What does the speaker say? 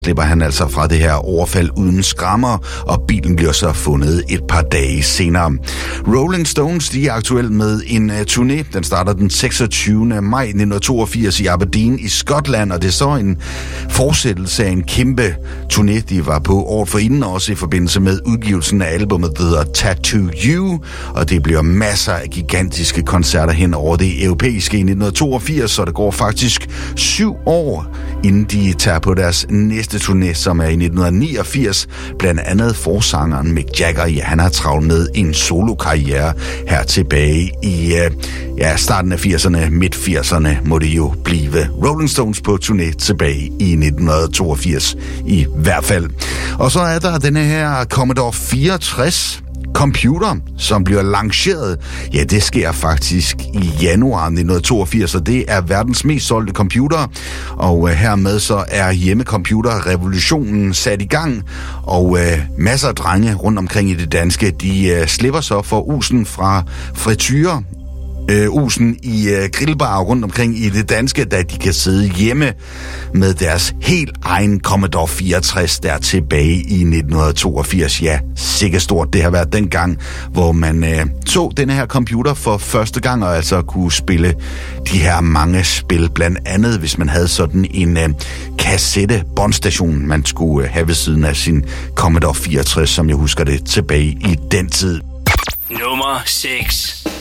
slipper han altså fra det her overfald uden skrammer, og bilen bliver så fundet et par dage senere. Rolling Stones, de er aktuelt med en turné. Den starter den 26. maj 1982 i Aberdeen i Skotland, og det er så en fortsættelse af en kæmpe turné, de var på året forinden, også i forbindelse med udgivelsen af albumet, der hedder Tattoo You, og det bliver masser af gigantiske koncerter hen over det europæiske i 1982, så det går faktisk 7 år, inden de tager på deres næste turné, som er i 1989. Blandt andet forsangeren Mick Jagger, ja, han har travlt med en solokarriere her tilbage i starten af 80'erne, midt 80'erne må det jo blive. Rolling Stones på turné tilbage i 1982 i hvert fald. Og så er der denne her Commodore 64 computer, som bliver lanceret. Ja, det sker faktisk i januar 1982, og det er verdens mest solgte computer. Og hermed så er hjemmecomputerrevolutionen sat i gang, og masser af drenge rundt omkring i det danske, de slipper så for usen fra frityre. Usen i grillbarer rundt omkring i det danske, da de kan sidde hjemme med deres helt egen Commodore 64 der tilbage i 1982. Ja, sikkert stort det har været dengang, hvor man så denne her computer for første gang, og altså kunne spille de her mange spil, blandt andet hvis man havde sådan en kassette-båndstation, man skulle have ved siden af sin Commodore 64, som jeg husker det tilbage i den tid. Nummer 6.